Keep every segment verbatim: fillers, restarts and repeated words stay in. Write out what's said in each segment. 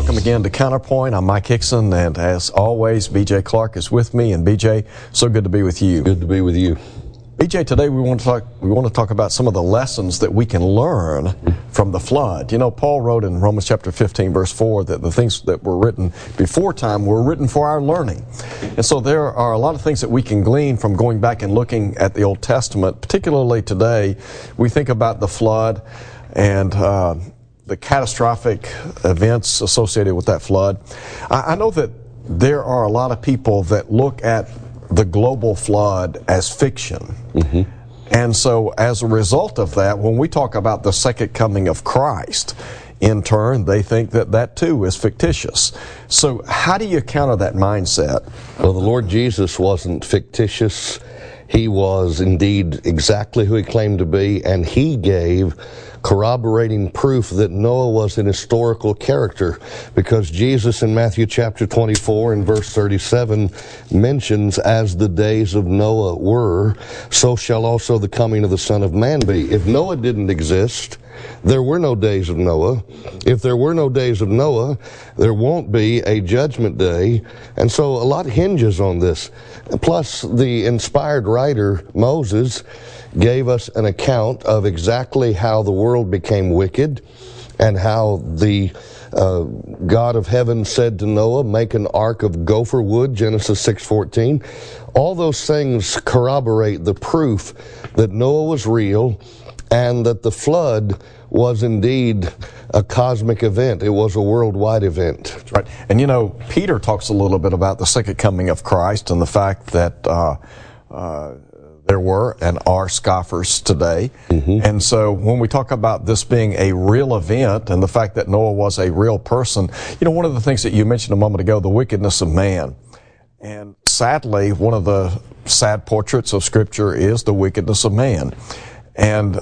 Welcome again to Counterpoint. I'm Mike Hickson, and as always, B J Clark is with me. And B J, so good to be with you. Good to be with you. B J, today we want to talk. We want to talk about some of the lessons that we can learn from the flood. You know, Paul wrote in Romans chapter fifteen, verse four, that the things that were written before time were written for our learning. And so there are a lot of things that we can glean from going back and looking at the Old Testament. Particularly today, we think about the flood and uh, the catastrophic events associated with that flood. I, I know that there are a lot of people that look at the global flood as fiction. Mm-hmm. And so as a result of that, when we talk about the second coming of Christ, in turn, they think that that too is fictitious. So how do you counter that mindset? Well, the Lord Jesus wasn't fictitious. He was indeed exactly who he claimed to be, and he gave corroborating proof that Noah was an historical character, because Jesus in Matthew chapter twenty-four and verse thirty-seven mentions, as the days of Noah were, so shall also the coming of the Son of Man be. If Noah didn't exist, there were no days of Noah. If there were no days of Noah, there won't be a judgment day. And so a lot hinges on this. Plus, the inspired writer, Moses, gave us an account of exactly how the world became wicked and how the uh, God of heaven said to Noah, make an ark of gopher wood, Genesis six fourteen. All those things corroborate the proof that Noah was real and that the flood was indeed a cosmic event. It was a worldwide event. That's right. And you know, Peter talks a little bit about the second coming of Christ and the fact that uh, uh, there were and are scoffers today. Mm-hmm. And so when we talk about this being a real event and the fact that Noah was a real person, you know, one of the things that you mentioned a moment ago, the wickedness of man. And sadly, one of the sad portraits of Scripture is the wickedness of man. And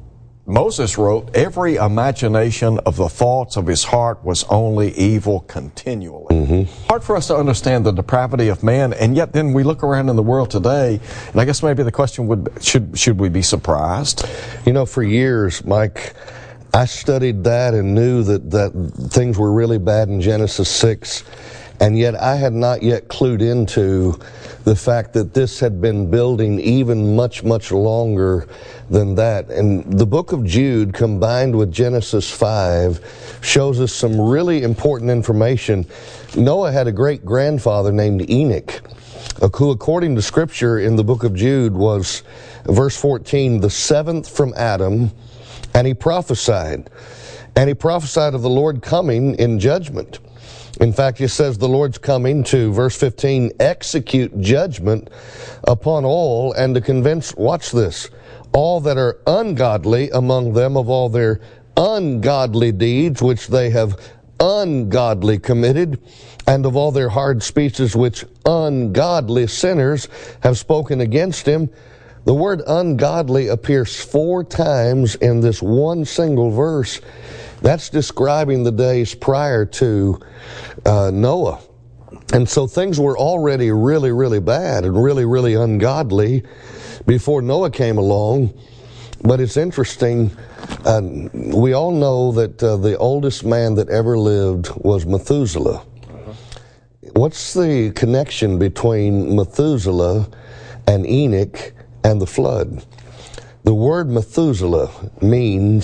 Moses wrote, every imagination of the thoughts of his heart was only evil continually. Mm-hmm. Hard for us to understand the depravity of man, and yet then we look around in the world today, and I guess maybe the question would, should, should we be surprised? You know, for years, Mike, I studied that and knew that, that things were really bad in Genesis six, and yet I had not yet clued into the fact that this had been building even much, much longer than that. And the book of Jude, combined with Genesis five, shows us some really important information. Noah had a great-grandfather named Enoch, who, according to Scripture in the book of Jude, was, verse fourteen, the seventh from Adam, and he prophesied. And he prophesied of the Lord coming in judgment. In fact, it says the Lord's coming to, verse fifteen, execute judgment upon all and to convince, watch this, all that are ungodly among them of all their ungodly deeds which they have ungodly committed, and of all their hard speeches which ungodly sinners have spoken against him. The word ungodly appears four times in this one single verse. That's describing the days prior to uh, Noah. And so things were already really, really bad and really, really ungodly before Noah came along. But it's interesting, uh, we all know that uh, the oldest man that ever lived was Methuselah. What's the connection between Methuselah and Enoch and the flood? The word Methuselah means